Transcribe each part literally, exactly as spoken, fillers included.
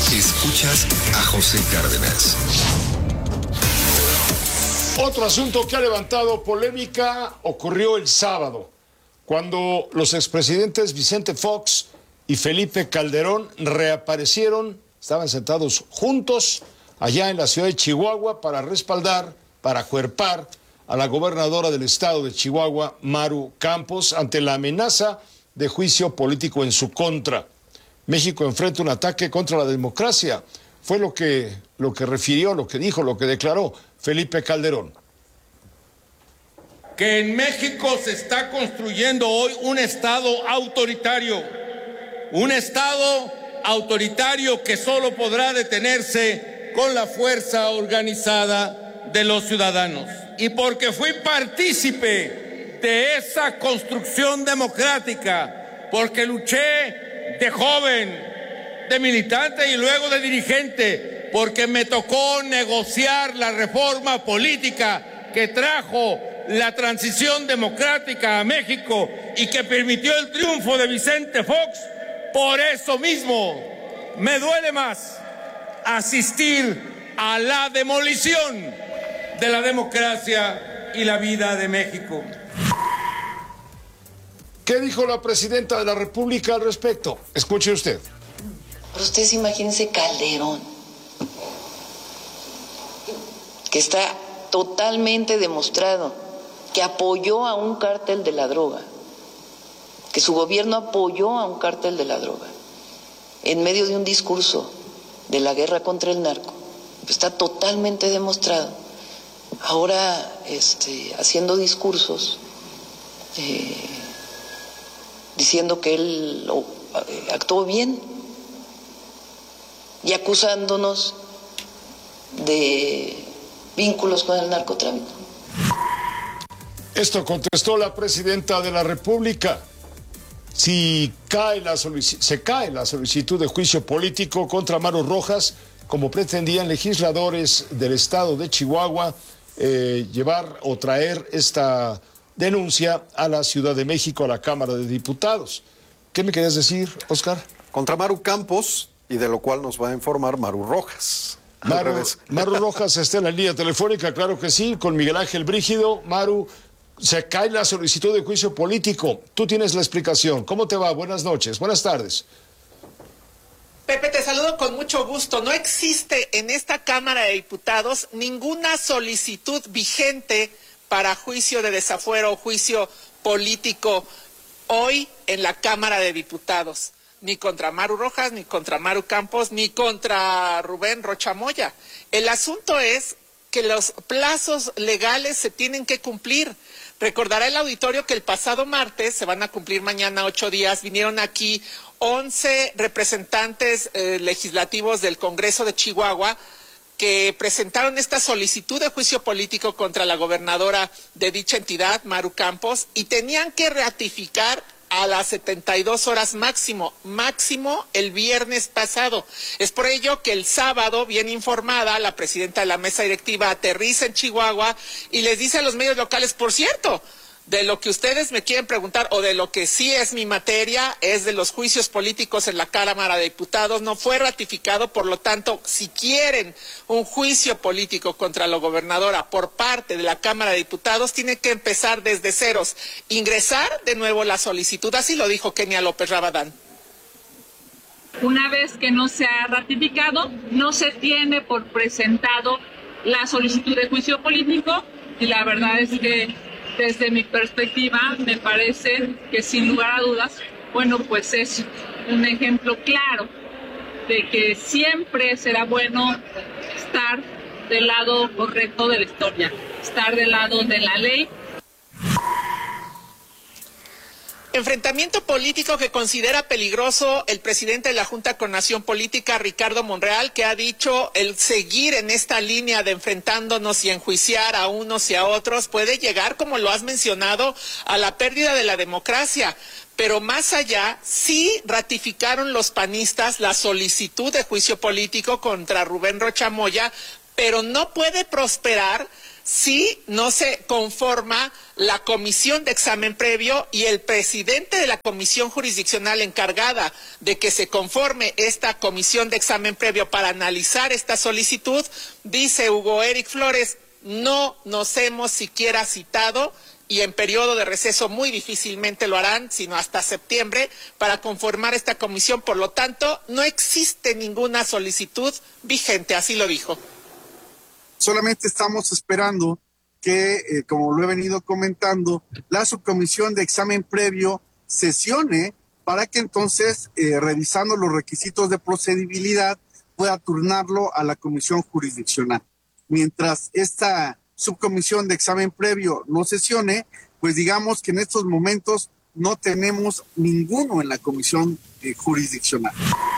Escuchas a José Cárdenas. Otro asunto que ha levantado polémica ocurrió el sábado, cuando los expresidentes Vicente Fox y Felipe Calderón reaparecieron, estaban sentados juntos allá en la ciudad de Chihuahua para respaldar, para acuerpar a la gobernadora del estado de Chihuahua, Maru Campos, ante la amenaza de juicio político en su contra. México enfrenta un ataque contra la democracia. Fue lo que, lo que refirió, lo que dijo, lo que declaró Felipe Calderón. Que en México se está construyendo hoy un Estado autoritario, un Estado autoritario que solo podrá detenerse con la fuerza organizada de los ciudadanos. Y porque fui partícipe de esa construcción democrática, porque luché de joven, de militante y luego de dirigente, porque me tocó negociar la reforma política que trajo la transición democrática a México y que permitió el triunfo de Vicente Fox. Por eso mismo me duele más asistir a la demolición de la democracia y la vida de México. ¿Qué dijo la presidenta de la República al respecto? Escuche usted. Pero ustedes imagínense Calderón, que está totalmente demostrado que apoyó a un cártel de la droga, que su gobierno apoyó a un cártel de la droga, en medio de un discurso de la guerra contra el narco. Está totalmente demostrado. Ahora, este, haciendo discursos, eh, diciendo que él oh, actuó bien y acusándonos de vínculos con el narcotráfico. Esto contestó la presidenta de la República. Si cae la se cae la solicitud de juicio político contra Maru Rojas, como pretendían legisladores del estado de Chihuahua, eh, llevar o traer esta denuncia a la Ciudad de México, a la Cámara de Diputados. ¿Qué me querías decir, Oscar? Contra Maru Campos, y de lo cual nos va a informar Maru Rojas. Maru, Maru Rojas está en la línea telefónica, claro que sí, con Miguel Ángel Brígido. Maru, se cae la solicitud de juicio político. Tú tienes la explicación. ¿Cómo te va? Buenas noches, buenas tardes. Pepe, te saludo con mucho gusto. No existe en esta Cámara de Diputados ninguna solicitud vigente para juicio de desafuero o juicio político hoy en la Cámara de Diputados. Ni contra Maru Rojas, ni contra Maru Campos, ni contra Rubén Rocha Moya. El asunto es que los plazos legales se tienen que cumplir. Recordará el auditorio que el pasado martes, se van a cumplir mañana ocho días, vinieron aquí once representantes eh, legislativos del Congreso de Chihuahua que presentaron esta solicitud de juicio político contra la gobernadora de dicha entidad, Maru Campos, y tenían que ratificar a las setenta y dos horas máximo, máximo el viernes pasado. Es por ello que el sábado, bien informada, la presidenta de la mesa directiva aterriza en Chihuahua y les dice a los medios locales, por cierto, de lo que ustedes me quieren preguntar, o de lo que sí es mi materia, es de los juicios políticos en la Cámara de Diputados, no fue ratificado, por lo tanto, si quieren un juicio político contra la gobernadora por parte de la Cámara de Diputados, tiene que empezar desde ceros, ingresar de nuevo la solicitud, así lo dijo Kenia López Rabadán. Una vez que no se ha ratificado, no se tiene por presentado la solicitud de juicio político, y la verdad es que desde mi perspectiva, me parece que sin lugar a dudas, bueno, pues es un ejemplo claro de que siempre será bueno estar del lado correcto de la historia, estar del lado de la ley. Enfrentamiento político que considera peligroso el presidente de la Junta de Coordinación Política, Ricardo Monreal, que ha dicho el seguir en esta línea de enfrentándonos y enjuiciar a unos y a otros puede llegar, como lo has mencionado, a la pérdida de la democracia. Pero más allá, sí ratificaron los panistas la solicitud de juicio político contra Rubén Rocha Moya, pero no puede prosperar si no se conforma la comisión de examen previo y el presidente de la comisión jurisdiccional encargada de que se conforme esta comisión de examen previo para analizar esta solicitud, dice Hugo Eric Flores, no nos hemos siquiera citado y en periodo de receso muy difícilmente lo harán, sino hasta septiembre, para conformar esta comisión. Por lo tanto, no existe ninguna solicitud vigente, así lo dijo. Solamente estamos esperando que, eh, como lo he venido comentando, la subcomisión de examen previo sesione para que entonces, eh, revisando los requisitos de procedibilidad, pueda turnarlo a la comisión jurisdiccional. Mientras esta subcomisión de examen previo no sesione, pues digamos que en estos momentos no tenemos ninguno en la comisión eh, jurisdiccional.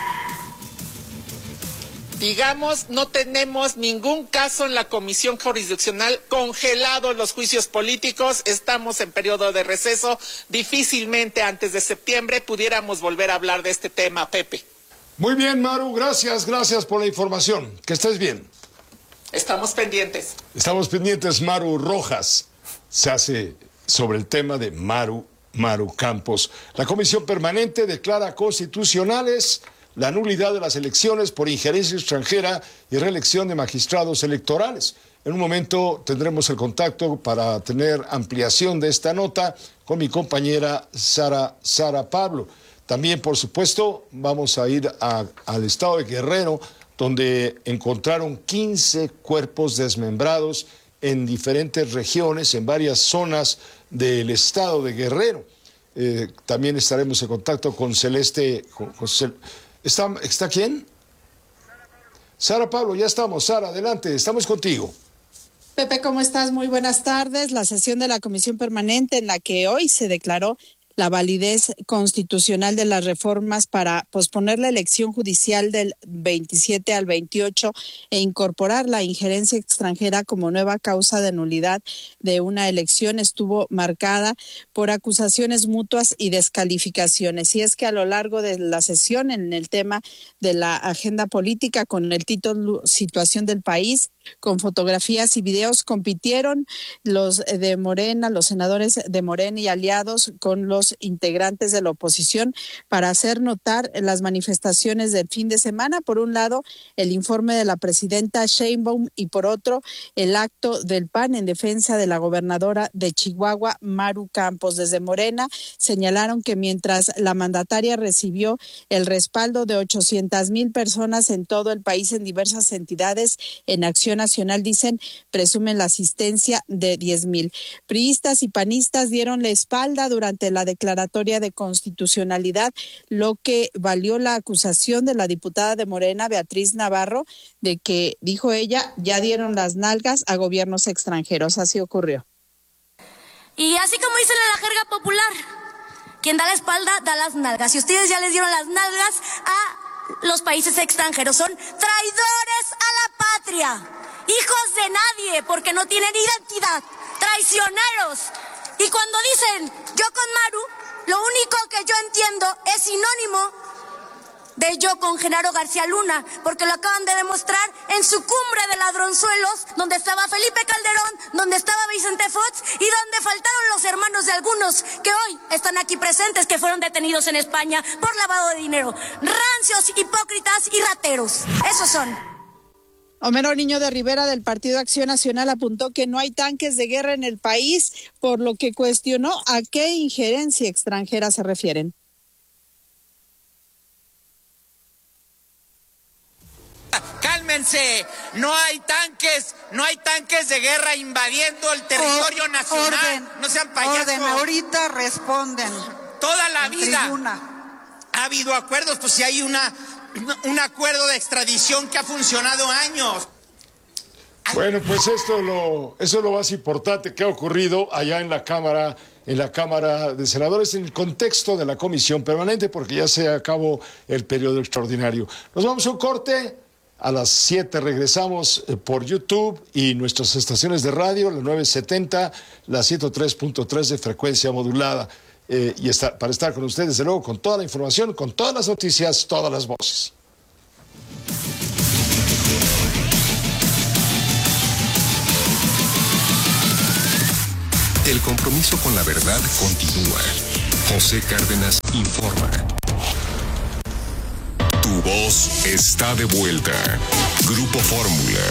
Digamos, no tenemos ningún caso en la comisión jurisdiccional, congelados los juicios políticos, estamos en periodo de receso, difícilmente antes de septiembre pudiéramos volver a hablar de este tema, Pepe. Muy bien, Maru, gracias, gracias por la información. Que estés bien. Estamos pendientes. Estamos pendientes, Maru Rojas. Se hace sobre el tema de Maru, Maru Campos. La Comisión Permanente declara constitucionales la nulidad de las elecciones por injerencia extranjera y reelección de magistrados electorales. En un momento tendremos el contacto para tener ampliación de esta nota con mi compañera Sara, Sara Pablo. También, por supuesto, vamos a ir a, al estado de Guerrero, donde encontraron quince cuerpos desmembrados en diferentes regiones, en varias zonas del estado de Guerrero. Eh, también estaremos en contacto con Celeste... Con, con Cel... ¿Está, ¿Está quién? Sara Pablo, ya estamos. Sara, adelante, estamos contigo. Pepe, ¿cómo estás? Muy buenas tardes. La sesión de la Comisión Permanente en la que hoy se declaró la validez constitucional de las reformas para posponer la elección judicial del veintisiete al veintiocho e incorporar la injerencia extranjera como nueva causa de nulidad de una elección estuvo marcada por acusaciones mutuas y descalificaciones. Y es que a lo largo de la sesión en el tema de la agenda política con el título Situación del País, con fotografías y videos, compitieron los de Morena, los senadores de Morena y aliados con los integrantes de la oposición para hacer notar las manifestaciones del fin de semana. Por un lado, el informe de la presidenta Sheinbaum y por otro, el acto del P A N en defensa de la gobernadora de Chihuahua, Maru Campos. Desde Morena señalaron que mientras la mandataria recibió el respaldo de ochocientas mil personas en todo el país en diversas entidades, en Acción Nacional, dicen, presumen la asistencia de diez mil. Priistas y panistas dieron la espalda durante la declaratoria de constitucionalidad, lo que valió la acusación de la diputada de Morena, Beatriz Navarro, de que, dijo ella, ya dieron las nalgas a gobiernos extranjeros. Así ocurrió. Y así como dicen en la jerga popular, quien da la espalda da las nalgas. Y ustedes ya les dieron las nalgas a los países extranjeros. Son traidores a la patria. Hijos de nadie, porque no tienen identidad, traicioneros. Y cuando dicen yo con Maru, lo único que yo entiendo es sinónimo de yo con Genaro García Luna, porque lo acaban de demostrar en su cumbre de ladronzuelos, donde estaba Felipe Calderón, donde estaba Vicente Fox y donde faltaron los hermanos de algunos que hoy están aquí presentes, que fueron detenidos en España por lavado de dinero. Rancios, hipócritas y rateros. Esos son. Homero Niño de Rivera del Partido Acción Nacional apuntó que no hay tanques de guerra en el país, por lo que cuestionó a qué injerencia extranjera se refieren. Cálmense, no hay tanques, no hay tanques de guerra invadiendo el territorio Or, nacional. Orden, no sean payasos. Orden, ahorita responden. Toda la vida Tribuna. Ha habido acuerdos, pues si hay una un acuerdo de extradición que ha funcionado años. Bueno, pues esto lo, eso es lo más importante que ha ocurrido allá en la Cámara, en la Cámara de Senadores, en el contexto de la Comisión Permanente, porque ya se acabó el periodo extraordinario. Nos vamos a un corte. A las siete regresamos por YouTube y nuestras estaciones de radio, la nueve setenta, la ciento tres punto tres de frecuencia modulada. Eh, y está, para estar con ustedes, desde luego, con toda la información, con todas las noticias, todas las voces. El compromiso con la verdad continúa. José Cárdenas informa. Tu voz está de vuelta. Grupo Fórmula.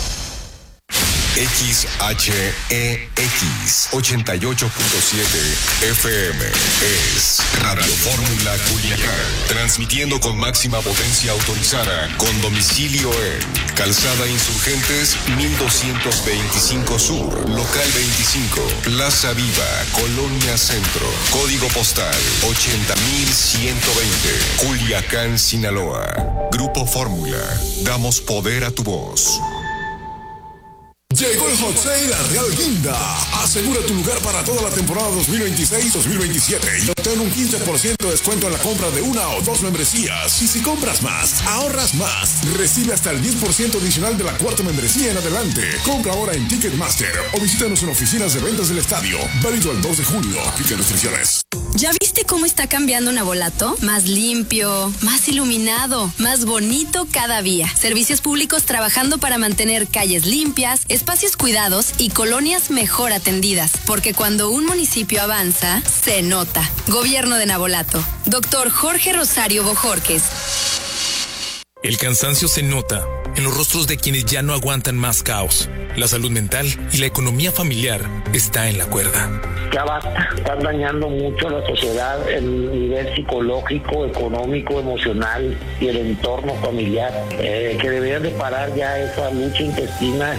X H E X ochenta y ocho punto siete F M es Radio Fórmula Culiacán, transmitiendo con máxima potencia autorizada, con domicilio en Calzada Insurgentes mil doscientos veinticinco Sur, Local veinticinco, Plaza Viva, Colonia Centro, Código Postal ochenta mil ciento veinte, Culiacán, Sinaloa. Grupo Fórmula, damos poder a tu voz. Llegó el Hot Sale a Real Guinda. Asegura tu lugar para toda la temporada dos mil veintiséis dos mil veintisiete y obtén un quince por ciento de descuento en la compra de una o dos membresías. Y si compras más, ahorras más. Recibe hasta el diez por ciento adicional de la cuarta membresía en adelante. Compra ahora en Ticketmaster o visítanos en oficinas de ventas del estadio. Válido el dos de julio. Aplica restricciones. ¿Ya viste cómo está cambiando Navolato? Más limpio, más iluminado, más bonito cada día. Servicios públicos trabajando para mantener calles limpias, espacios cuidados y colonias mejor atendidas. Porque cuando un municipio avanza, se nota. Gobierno de Navolato. Doctor Jorge Rosario Bojorques. El cansancio se nota en los rostros de quienes ya no aguantan más caos. La salud mental y la economía familiar está en la cuerda. Ya basta, están dañando mucho a la sociedad, el nivel psicológico, económico, emocional y el entorno familiar, eh, que deberían de parar ya esa lucha intestina.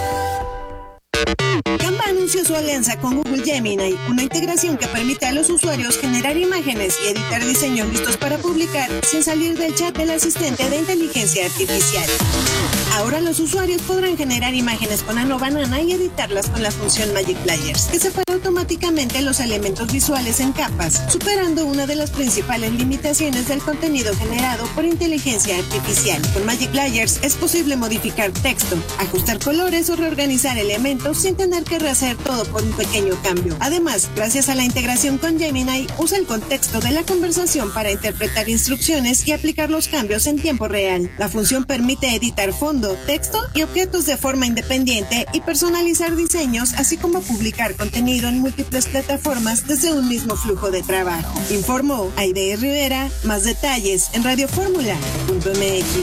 Canva anunció su alianza con Google Gemini, una integración que permite a los usuarios generar imágenes y editar diseños listos para publicar sin salir del chat del asistente de inteligencia artificial. Ahora los usuarios podrán generar imágenes con Ano Banana y editarlas con la función Magic Layers, que separa automáticamente los elementos visuales en capas, superando una de las principales limitaciones del contenido generado por inteligencia artificial. Con Magic Layers es posible modificar texto, ajustar colores o reorganizar elementos sin tener que rehacer todo por un pequeño cambio. Además, gracias a la integración con Gemini, usa el contexto de la conversación para interpretar instrucciones y aplicar los cambios en tiempo real. La función permite editar fondo, texto y objetos de forma independiente y personalizar diseños, así como publicar contenido en múltiples plataformas desde un mismo flujo de trabajo. Informó Aide Rivera. Más detalles en radio fórmula punto m x.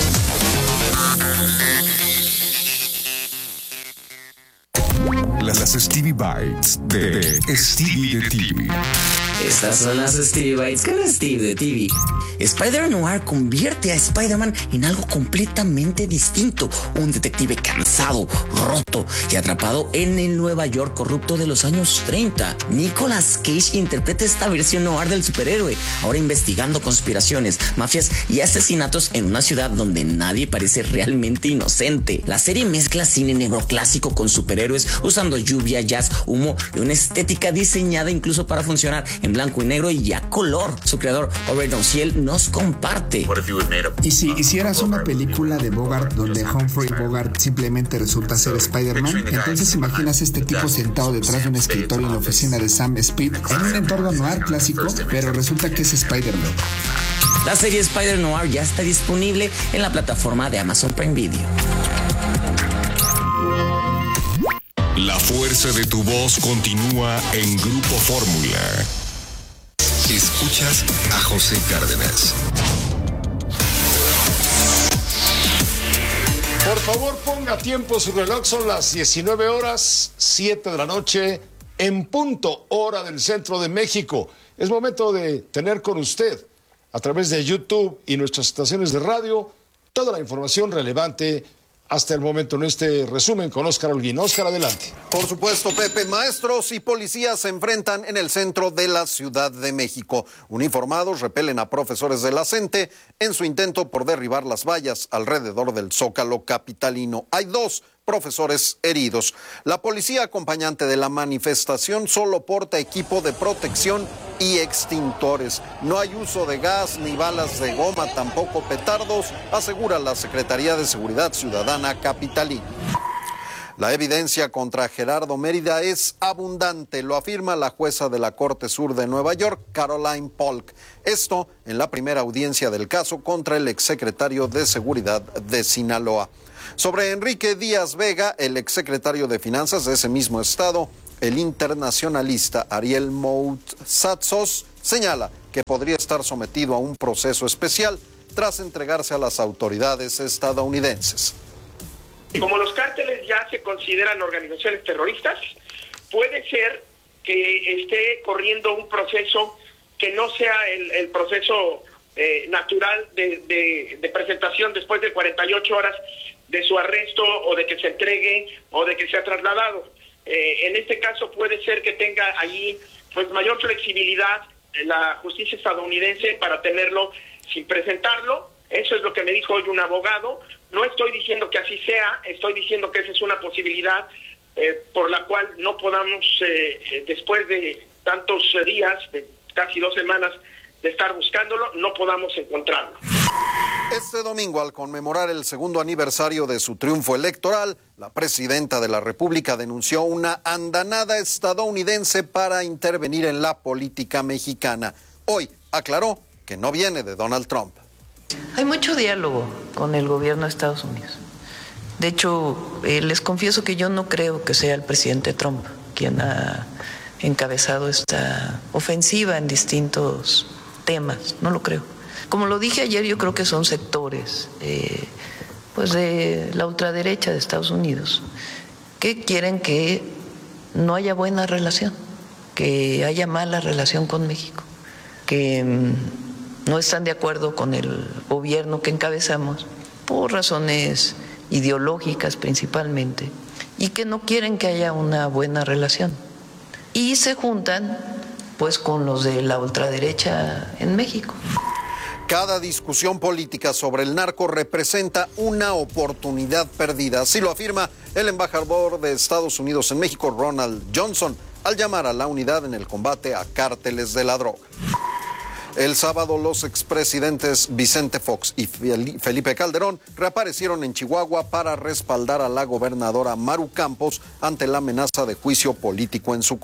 Las Stevie Bites de Stevie de T V. Estas son las Stevie Bites con Steve de T V. Spider-Noir convierte a Spider-Man en algo completamente distinto. Un detective cansado, roto y atrapado en el Nueva York corrupto de los años treinta. Nicolas Cage interpreta esta versión noir del superhéroe, ahora investigando conspiraciones, mafias y asesinatos en una ciudad donde nadie parece realmente inocente. La serie mezcla cine negro clásico con superhéroes, usando lluvia, jazz, humo y una estética diseñada incluso para funcionar en blanco y negro y a color. Su creador, Oren Ociel, nos comparte. ¿Y si hicieras una película de Bogart donde Humphrey Bogart simplemente resulta ser Spider-Man? Entonces imaginas este tipo sentado detrás de un escritorio en la oficina de Sam Speed en un entorno noir clásico, pero resulta que es Spider-Man. La serie Spider-Noir ya está disponible en la plataforma de Amazon Prime Video. La fuerza de tu voz continúa en Grupo Fórmula. Escuchas a José Cárdenas. Por favor, ponga tiempo su reloj. Son las diecinueve horas, siete de la noche, en punto, hora del centro de México. Es momento de tener con usted, a través de YouTube y nuestras estaciones de radio, toda la información relevante hasta el momento en este resumen con Óscar Holguín. Óscar, adelante. Por supuesto, Pepe. Maestros y policías se enfrentan en el centro de la Ciudad de México. Uniformados repelen a profesores de la CENTE en su intento por derribar las vallas alrededor del Zócalo capitalino. Hay dos profesores heridos. La policía acompañante de la manifestación solo porta equipo de protección y extintores. No hay uso de gas ni balas de goma, tampoco petardos, asegura la Secretaría de Seguridad Ciudadana capitalina. La evidencia contra Gerardo Mérida es abundante, lo afirma la jueza de la Corte Sur de Nueva York, Caroline Polk. Esto en la primera audiencia del caso contra el exsecretario de Seguridad de Sinaloa. Sobre Enrique Díaz Vega, el exsecretario de Finanzas de ese mismo estado, El internacionalista Ariel Moutsatsos señala que podría estar sometido a un proceso especial tras entregarse a las autoridades estadounidenses. Como los cárteles ya se consideran organizaciones terroristas, puede ser que esté corriendo un proceso que no sea el, el proceso eh, natural de, de, de presentación después de cuarenta y ocho horas de su arresto o de que se entregue o de que sea trasladado. Eh, en este caso puede ser que tenga allí pues mayor flexibilidad la justicia estadounidense para tenerlo sin presentarlo. Eso es lo que me dijo hoy un abogado. No estoy diciendo que así sea, estoy diciendo que esa es una posibilidad eh, por la cual no podamos, eh, después de tantos días, de casi dos semanas de estar buscándolo, no podamos encontrarlo. Este domingo, al conmemorar el segundo aniversario de su triunfo electoral, la presidenta de la República denunció una andanada estadounidense para intervenir en la política mexicana. Hoy aclaró que no viene de Donald Trump. Hay mucho diálogo con el gobierno de Estados Unidos. De hecho, eh, les confieso que yo no creo que sea el presidente Trump quien ha encabezado esta ofensiva en distintos temas. No lo creo. Como lo dije ayer, yo creo que son sectores eh, pues de la ultraderecha de Estados Unidos que quieren que no haya buena relación, que haya mala relación con México, que mmm, no están de acuerdo con el gobierno que encabezamos por razones ideológicas principalmente y que no quieren que haya una buena relación. Y se juntan pues con los de la ultraderecha en México. Cada discusión política sobre el narco representa una oportunidad perdida. Así lo afirma el embajador de Estados Unidos en México, Ronald Johnson, al llamar a la unidad en el combate a cárteles de la droga. El sábado, los expresidentes Vicente Fox y Felipe Calderón reaparecieron en Chihuahua para respaldar a la gobernadora Maru Campos ante la amenaza de juicio político en su contra.